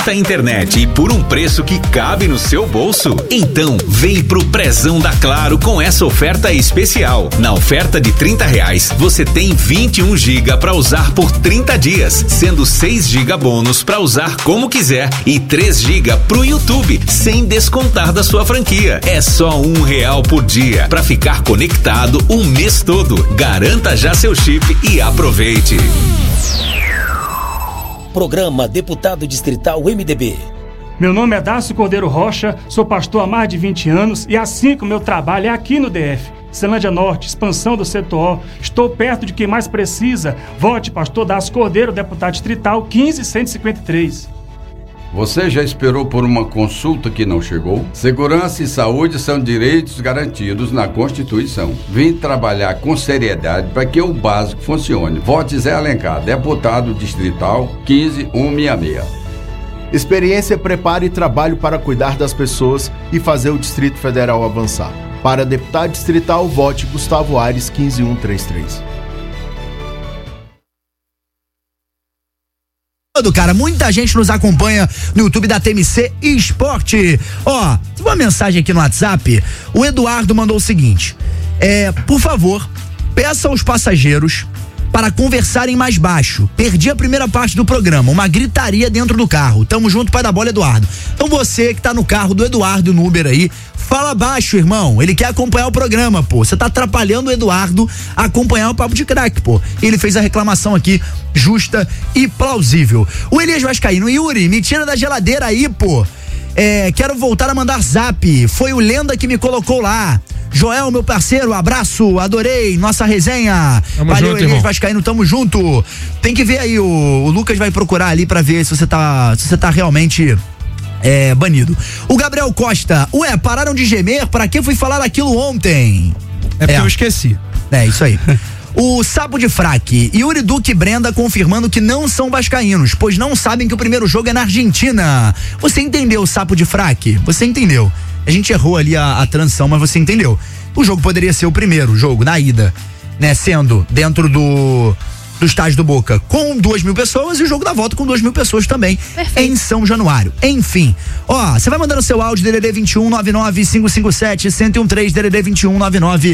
da internet e por um preço que cabe no seu bolso? Então vem pro Prezão da Claro com essa oferta especial. Na oferta de R$30, você tem 21 GB para usar por 30 dias, sendo 6 GB bônus para usar como quiser e 3 GB pro YouTube, sem descontar da sua franquia. É só R$1 por dia para ficar conectado o mês todo. Garanta já seu chip e aproveite. Programa Deputado Distrital MDB. Meu nome é Dácio Cordeiro Rocha, sou pastor há mais de 20 anos e assim como meu trabalho é aqui no DF. Ceilândia Norte, expansão do setor, estou perto de quem mais precisa. Vote pastor Dácio Cordeiro, deputado distrital 15153. Você já esperou por uma consulta que não chegou? Segurança e saúde são direitos garantidos na Constituição. Vim trabalhar com seriedade para que o básico funcione. Vote Zé Alencar, deputado distrital 15166. Experiência, preparo e trabalho para cuidar das pessoas e fazer o Distrito Federal avançar. Para deputado distrital, vote Gustavo Aires 15133. Cara, muita gente nos acompanha no YouTube da TMC Esporte. Ó, tem uma mensagem aqui no WhatsApp. O Eduardo mandou o seguinte: por favor, peça aos passageiros para conversarem mais baixo. Perdi a primeira parte do programa, uma gritaria dentro do carro. Tamo junto, pai da bola, Eduardo. Então você que tá no carro do Eduardo no Uber aí, fala baixo, irmão. Ele quer acompanhar o programa, pô. Você tá atrapalhando o Eduardo a acompanhar o Papo de Crack, pô. Ele fez a reclamação aqui, justa e plausível. O Elias Vascaíno: Yuri, me tira da geladeira aí, pô. Quero voltar a mandar zap. Foi o Lenda que me colocou lá. Joel, meu parceiro, abraço, adorei nossa resenha. Tamo Valeu, junto, Elias irmão. Vascaíno, tamo junto. Tem que ver aí, o Lucas vai procurar ali pra ver se você tá realmente banido. O Gabriel Costa: ué, pararam de gemer? Pra que fui falar aquilo ontem? É porque eu esqueci. É, isso aí. O Sapo de Fraque: Yuri, Duque e Brenda confirmando que não são vascaínos, pois não sabem que o primeiro jogo é na Argentina. Você entendeu, Sapo de Fraque? Você entendeu. A gente errou ali a transição, mas você entendeu. O jogo poderia ser o primeiro jogo, na ida, né? Sendo dentro do estádio do Boca com 2.000 pessoas e o jogo da volta com 2.000 pessoas também. Perfeito. Em São Januário. Enfim, ó, você vai mandando seu áudio, DDD 21 99 557 1013, DDD 21 99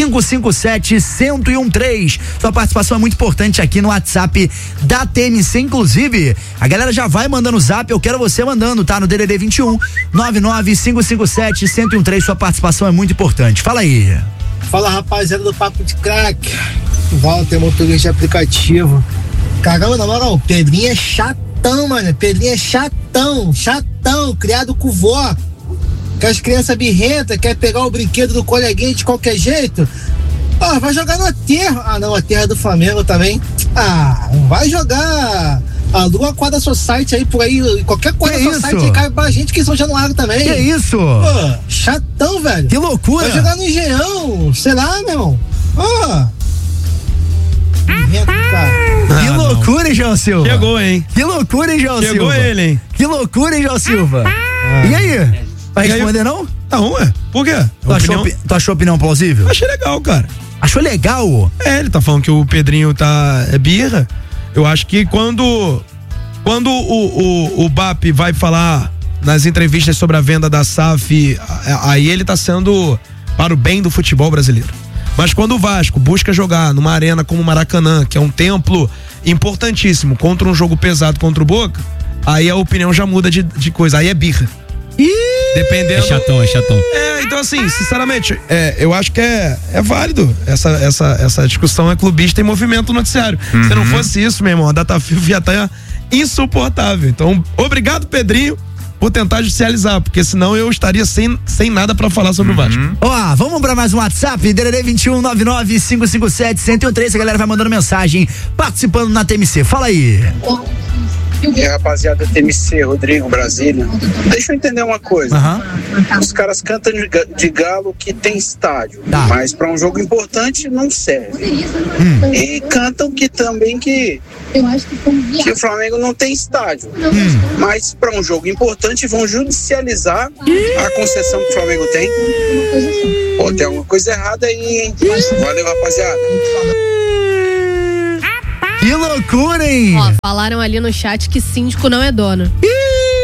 557 1013. Sua participação é muito importante aqui no WhatsApp da TMC, inclusive a galera já vai mandando o zap, eu quero você mandando, tá? No DDD 21 99 557 1013, sua participação é muito importante. Fala aí. Fala, rapaziada do Papo de Crack. Walter, motorista de aplicativo. Caramba, na moral, Pedrinho é chatão, mano. Pedrinho é chatão, criado com vó. Que as crianças birrentas, quer pegar o brinquedo do coleguinha de qualquer jeito. Vai jogar no aterro. Não, a terra do Flamengo também. Vai jogar. Aluga a quadra Society aí por aí. Qualquer quadra Society aí cai pra gente que em São Januário também. Que isso? Chatão, velho. Que loucura. Vai jogar no Engenhão. Sei lá, meu irmão. Que loucura, hein, João Silva? Chegou, hein? Que loucura, hein, João Silva? Chegou ele, hein? Que loucura, hein, João Silva? E aí? Vai responder, não? Não, por quê? Tu achou a opinião plausível? Achei legal, cara. Achou legal? Ele tá falando que o Pedrinho é birra. Eu acho que quando o BAP vai falar nas entrevistas sobre a venda da SAF, aí ele tá sendo para o bem do futebol brasileiro. Mas quando o Vasco busca jogar numa arena como o Maracanã, que é um templo importantíssimo, contra um jogo pesado contra o Boca, aí a opinião já muda de coisa, aí é birra. Dependendo. É chatão. Então assim, sinceramente, eu acho que é válido. Essa discussão é clubista e movimento noticiário. Se não fosse isso, meu irmão, a DataFio ia estar insuportável. Então, obrigado, Pedrinho, por tentar judicializar, porque senão eu estaria sem nada pra falar sobre o Vasco. Ó, vamos pra mais um WhatsApp, DDD 21 99 557 1013, a galera vai mandando mensagem, participando na TMC. Fala aí. E aí, rapaziada da TMC, Rodrigo, Brasília. Deixa eu entender uma coisa. Os caras cantam de galo que tem estádio, mas pra um jogo importante não serve. E cantam que o Flamengo não tem estádio. Mas pra um jogo importante vão judicializar a concessão que o Flamengo tem. Pô, tem alguma coisa errada aí, hein? Valeu, rapaziada. Que loucura, hein? Falaram ali no chat que síndico não é dono.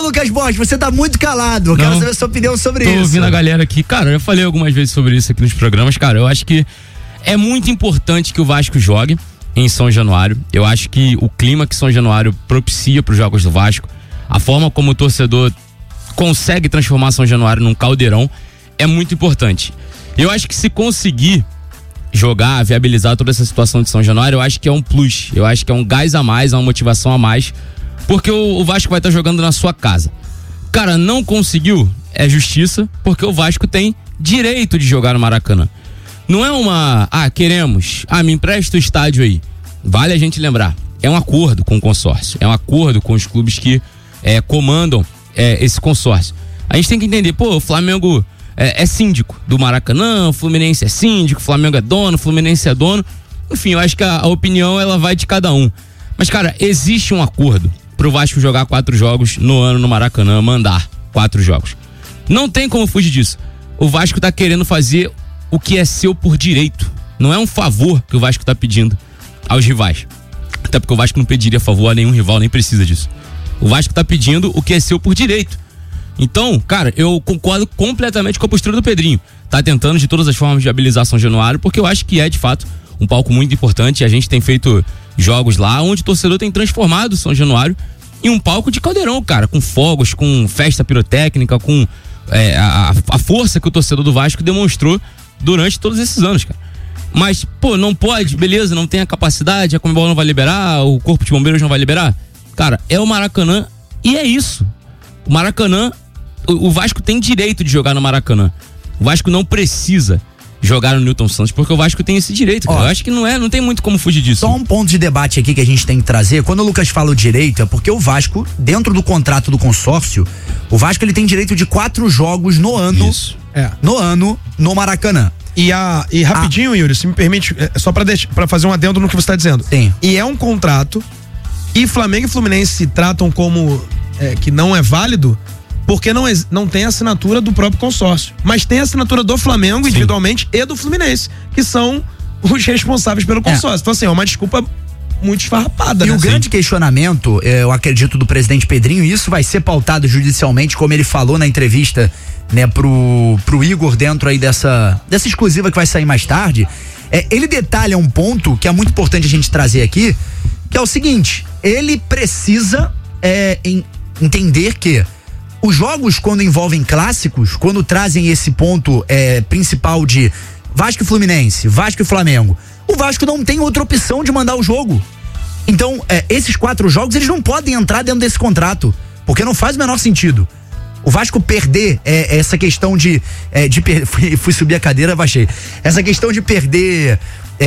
Lucas Borges, você tá muito calado. Eu quero saber a sua opinião sobre isso. Tô ouvindo a galera aqui. Cara, eu falei algumas vezes sobre isso aqui nos programas. Cara, eu acho que é muito importante que o Vasco jogue em São Januário. Eu acho que o clima que São Januário propicia para os jogos do Vasco, a forma como o torcedor consegue transformar São Januário num caldeirão, é muito importante. Eu acho que se conseguir jogar, viabilizar toda essa situação de São Januário, eu acho que é um plus. Eu acho que é um gás a mais, é uma motivação a mais, porque o Vasco vai estar jogando na sua casa. Cara, não conseguiu, é justiça, porque o Vasco tem direito de jogar no Maracanã. Não é uma, queremos, me empresta o estádio aí. Vale a gente lembrar, é um acordo com o consórcio, é um acordo com os clubes que comandam esse consórcio. A gente tem que entender, o Flamengo é síndico do Maracanã, o Fluminense é síndico, o Flamengo é dono, o Fluminense é dono. Enfim, eu acho que a opinião ela vai de cada um. Mas, cara, existe um acordo pro Vasco jogar 4 jogos no ano no Maracanã, mandar 4 jogos. Não tem como fugir disso. O Vasco tá querendo fazer o que é seu por direito. Não é um favor que o Vasco tá pedindo aos rivais. Até porque o Vasco não pediria favor a nenhum rival, nem precisa disso. O Vasco tá pedindo o que é seu por direito. Então, cara, eu concordo completamente com a postura do Pedrinho. Tá tentando de todas as formas viabilizar São Januário, porque eu acho que é, de fato, um palco muito importante. A gente tem feito jogos lá onde o torcedor tem transformado São Januário em um palco de caldeirão, cara, com fogos, com festa pirotécnica, com a força que o torcedor do Vasco demonstrou durante todos esses anos, cara. Mas, não pode, beleza, não tem a capacidade, a Conmebol não vai liberar, o Corpo de Bombeiros não vai liberar. Cara, é o Maracanã e é isso. O Maracanã, o Vasco tem direito de jogar no Maracanã. O Vasco não precisa jogar no Newton Santos, porque o Vasco tem esse direito, cara. Eu acho que não tem muito como fugir disso. Só um ponto de debate aqui que a gente tem que trazer. Quando o Lucas fala o direito, é porque o Vasco, dentro do contrato do consórcio, o Vasco ele tem direito de 4 jogos no ano. Isso. No ano, no Maracanã. E rapidinho, Yuri, se me permite, só pra fazer um adendo no que você tá dizendo. Sim. E é um contrato, e Flamengo e Fluminense se tratam como que não é válido, porque não tem assinatura do próprio consórcio. Mas tem a assinatura do Flamengo, individualmente, e do Fluminense, que são os responsáveis pelo consórcio. Então, assim, é uma desculpa muito esfarrapada, né? E o grande questionamento, eu acredito, do presidente Pedrinho, e isso vai ser pautado judicialmente, como ele falou na entrevista, né, pro Igor, dentro aí dessa exclusiva que vai sair mais tarde, ele detalha um ponto que é muito importante a gente trazer aqui, que é o seguinte: ele precisa entender que os jogos, quando envolvem clássicos, quando trazem esse ponto principal de Vasco e Fluminense, Vasco e Flamengo, o Vasco não tem outra opção de mandar o jogo. Então, esses 4 jogos, eles não podem entrar dentro desse contrato, porque não faz o menor sentido. O Vasco perder essa questão de fui subir a cadeira, baixei. Essa questão de perder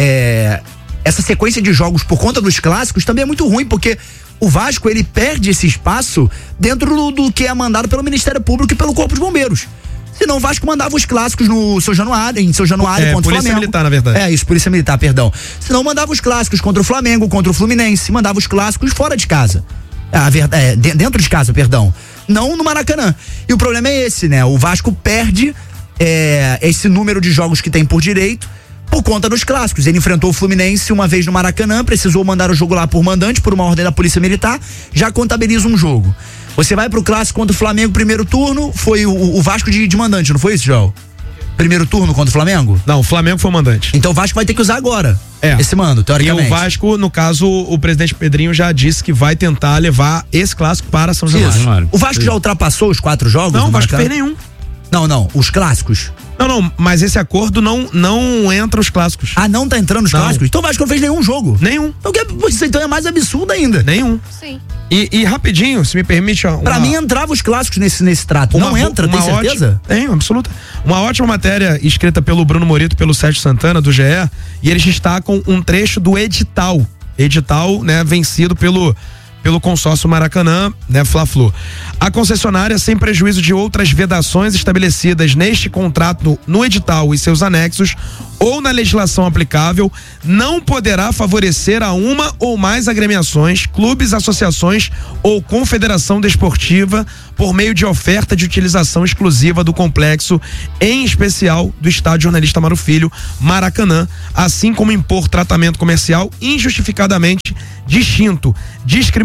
essa sequência de jogos por conta dos clássicos também é muito ruim, porque o Vasco, ele perde esse espaço dentro do que é mandado pelo Ministério Público e pelo Corpo de Bombeiros. Senão o Vasco mandava os clássicos em São Januário contra o Flamengo. Polícia Militar, na verdade. Isso, Polícia Militar, perdão. Senão mandava os clássicos contra o Flamengo, contra o Fluminense, mandava os clássicos fora de casa. Dentro de casa, perdão. Não no Maracanã. E o problema é esse, né? O Vasco perde esse número de jogos que tem por direito por conta dos clássicos. Ele enfrentou o Fluminense uma vez no Maracanã, precisou mandar o jogo lá por mandante, por uma ordem da Polícia Militar, já contabiliza um jogo. Você vai pro clássico contra o Flamengo, primeiro turno, foi o Vasco de mandante, não foi isso, João? Primeiro turno contra o Flamengo? Não, o Flamengo foi o mandante. Então o Vasco vai ter que usar agora esse mando, teoricamente. E o Vasco, no caso, o presidente Pedrinho já disse que vai tentar levar esse clássico para São Januário. O Vasco já ultrapassou os 4 jogos? Não, o Vasco fez nenhum. Não, os clássicos. Não, mas esse acordo não entra os clássicos. Não tá entrando os clássicos? Então o Vasco não fez nenhum jogo? Nenhum. Então é mais absurdo ainda. Nenhum. Sim. E rapidinho, se me permite... Pra mim entrava os clássicos nesse trato. Não entra, tem certeza? Tenho, absoluta. Uma ótima matéria escrita pelo Bruno Morito, pelo Sérgio Santana, do GE, e eles destacam um trecho do edital, né, vencido pelo consórcio Maracanã, né, Fla-Flu. A concessionária, sem prejuízo de outras vedações estabelecidas neste contrato, no edital e seus anexos, ou na legislação aplicável, não poderá favorecer a uma ou mais agremiações, clubes, associações ou confederação desportiva por meio de oferta de utilização exclusiva do complexo, em especial do estádio Jornalista Amaro Filho, Maracanã, assim como impor tratamento comercial injustificadamente distinto, discriminatório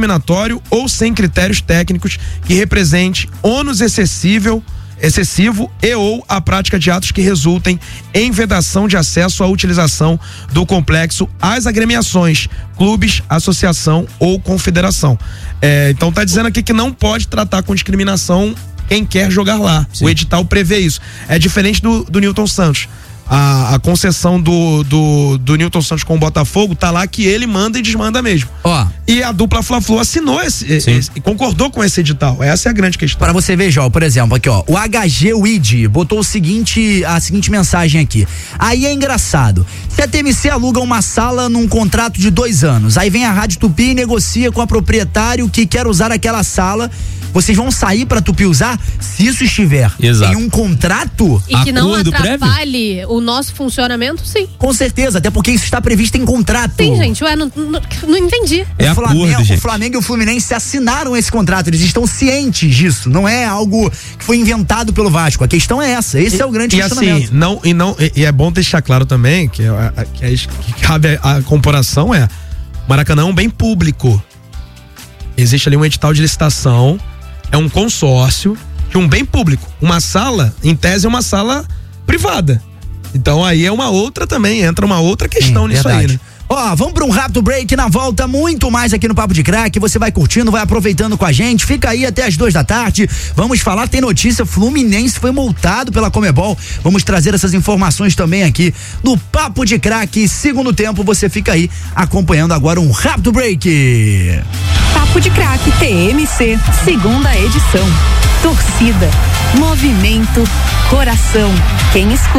discriminatório ou sem critérios técnicos que represente ônus excessivo e ou a prática de atos que resultem em vedação de acesso à utilização do complexo às agremiações, clubes, associação ou confederação. Então tá dizendo aqui que não pode tratar com discriminação quem quer jogar lá. Sim. O edital prevê isso. É diferente do Newton Santos. A concessão do Newton Santos com o Botafogo tá lá que ele manda e desmanda mesmo. E a dupla Fla-Flu assinou e concordou com esse edital. Essa é a grande questão. Para você ver, João, por exemplo, aqui ó, o HG Wid botou a seguinte mensagem aqui. Aí é engraçado. Se a TMC aluga uma sala num contrato de 2 anos, aí vem a Rádio Tupi e negocia com a proprietário que quer usar aquela sala, vocês vão sair pra Tupi usar? Se isso estiver em um contrato... E que não atrapalhe o nosso funcionamento, sim. Com certeza, até porque isso está previsto em contrato. Sim, gente, não entendi. O Flamengo e o Fluminense assinaram esse contrato, eles estão cientes disso, não é algo que foi inventado pelo Vasco, a questão é essa, esse é o grande questionamento. E é bom deixar claro também que cabe a comparação Maracanã é um bem público. Existe ali um edital de licitação, é um consórcio de um bem público. Uma sala, em tese, é uma sala privada. Então aí é uma outra também, entra uma outra questão nisso aí, né? Vamos para um rápido break, na volta muito mais aqui no Papo de Crack, você vai curtindo, vai aproveitando com a gente, fica aí até as 2h, vamos falar, tem notícia, Fluminense foi multado pela Conmebol, vamos trazer essas informações também aqui no Papo de Crack, segundo tempo, você fica aí acompanhando agora um rápido break. Papo de Crack TMC, segunda edição, torcida, movimento, coração, quem escuta